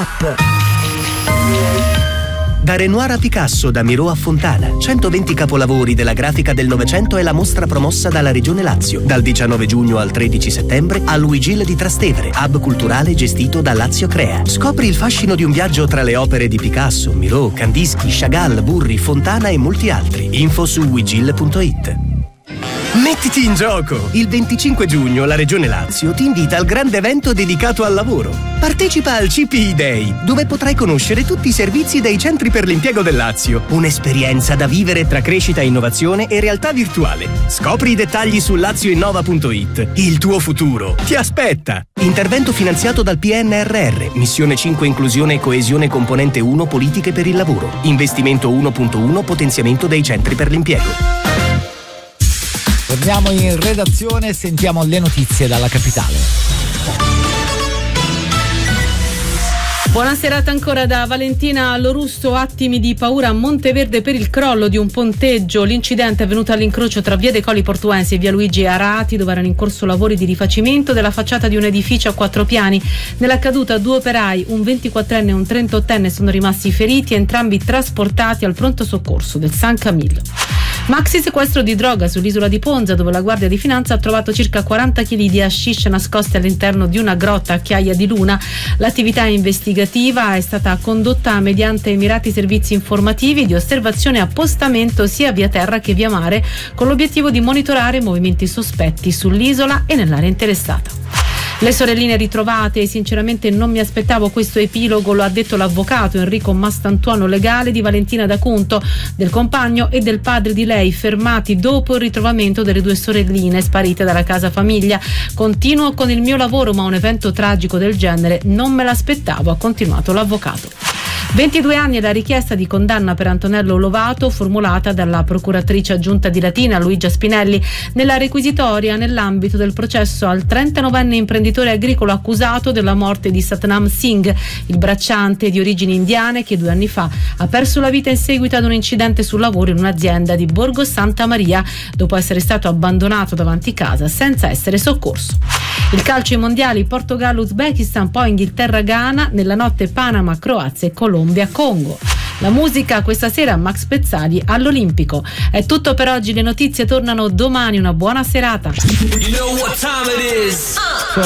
app. Da Renoir a Picasso, da Miro a Fontana, 120 capolavori della grafica del Novecento è la mostra promossa dalla Regione Lazio. Dal 19 giugno al 13 settembre al Luigil di Trastevere, hub culturale gestito da Lazio Crea. Scopri il fascino di un viaggio tra le opere di Picasso, Miro, Kandinsky, Chagall, Burri, Fontana e molti altri. Info su luigil.it. Mettiti in gioco! Il 25 giugno la Regione Lazio ti invita al grande evento dedicato al lavoro. Partecipa al CPI Day, dove potrai conoscere tutti i servizi dei centri per l'impiego del Lazio. Un'esperienza da vivere tra crescita e innovazione e realtà virtuale. Scopri i dettagli su lazioinnova.it. Il tuo futuro ti aspetta! Intervento finanziato dal PNRR, Missione 5 Inclusione e Coesione Componente 1 Politiche per il Lavoro. Investimento 1.1 Potenziamento dei centri per l'impiego. Torniamo in redazione e sentiamo le notizie dalla capitale. Buona serata ancora da Valentina Lorusso. Attimi di paura a Monteverde per il crollo di un ponteggio. L'incidente è avvenuto all'incrocio tra via dei Colli Portuensi e via Luigi Arati, dove erano in corso lavori di rifacimento della facciata di un edificio a 4 piani. Nella caduta 2 operai, un 24enne e un 38enne, sono rimasti feriti, entrambi trasportati al pronto soccorso del San Camillo. Maxi sequestro di droga sull'isola di Ponza, dove la Guardia di Finanza ha trovato circa 40 kg di hashish nascosti all'interno di una grotta a Chiaia di Luna. L'attività investigativa è stata condotta mediante mirati servizi informativi di osservazione e appostamento sia via terra che via mare, con l'obiettivo di monitorare movimenti sospetti sull'isola e nell'area interessata. Le sorelline ritrovate, sinceramente non mi aspettavo questo epilogo, lo ha detto l'avvocato Enrico Mastantuono, legale di Valentina D'Acunto, del compagno e del padre di lei, fermati dopo il ritrovamento delle 2 sorelline sparite dalla casa famiglia. Continuo con il mio lavoro, ma un evento tragico del genere non me l'aspettavo, ha continuato l'avvocato. 22 anni è la richiesta di condanna per Antonello Lovato formulata dalla procuratrice aggiunta di Latina Luigia Spinelli nella requisitoria nell'ambito del processo al 39enne imprenditore agricolo accusato della morte di Satnam Singh, il bracciante di origini indiane che 2 anni fa ha perso la vita in seguito ad un incidente sul lavoro in un'azienda di Borgo Santa Maria dopo essere stato abbandonato davanti casa senza essere soccorso. Il calcio ai mondiali, Portogallo-Uzbekistan, poi Inghilterra-Ghana, nella notte Panama, Croazia e Colombia-Congo. La musica questa sera, Max Pezzali all'Olimpico. È tutto per oggi, le notizie tornano domani, una buona serata.